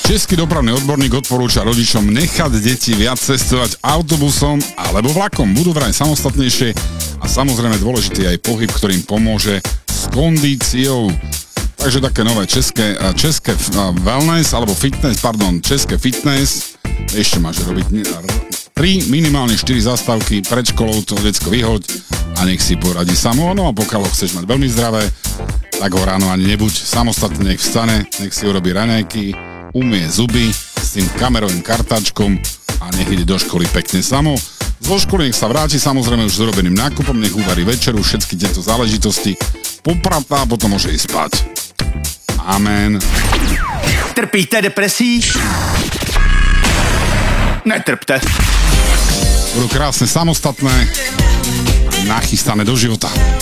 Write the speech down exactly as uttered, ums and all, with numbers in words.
Český dopravný odborník odporúča rodičom nechať deti viac cestovať autobusom alebo vlakom. Budú vraj samostatnejšie a samozrejme dôležitý aj pohyb, ktorým pomôže s kondíciou. Takže také nové české, české wellness alebo fitness, pardon, české fitness. Ešte máš robiť tri, minimálne štyri zastávky pred školou, to decko vyhoď a nech si poradí samo. No a pokiaľ ho chceš mať veľmi zdravé, tak ho ráno ani nebuď. Samostatne nech vstane, nech si urobí raňajky, umie zuby s tým kamerovým kartáčkom a nech ide do školy pekne samo. Zo školy nech sa vráti samozrejme už s urobeným nákupom, nech uvarí večeru, všetky tieto záležitosti popratá a potom môže ísť spať. Amen. Trpíte depresí? Netrpte. Budú krásne samostatné, nachystané do života.